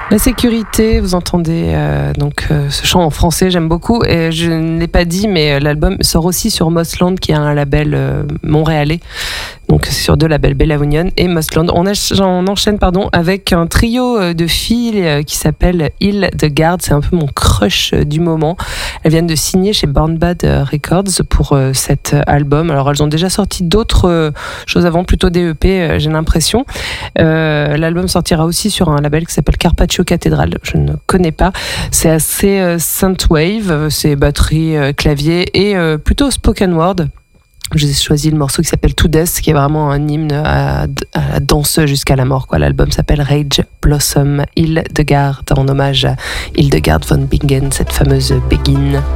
La sécurité, vous entendez ce chant en français, j'aime beaucoup. Et je ne l'ai pas dit, mais l'album sort aussi sur Mossland, qui est un label montréalais. Donc c'est sur 2 labels, Bella Union et Mossland. On enchaîne avec un trio de filles qui s'appelle Hildegard. C'est un peu mon crush du moment. Elles viennent de signer chez Born Bad Records pour cet album. Alors elles ont déjà sorti d'autres choses avant, plutôt des EP, j'ai l'impression. L'album sortira aussi sur un label qui s'appelle Carpaccio Cathedral. Je ne connais pas. C'est assez synthwave, c'est batterie, clavier et plutôt spoken word. J'ai choisi le morceau qui s'appelle To Death, qui est vraiment un hymne à la danse jusqu'à la mort. L'album s'appelle Rage Blossom, Hildegard, en hommage à Hildegard von Bingen, cette fameuse Begin.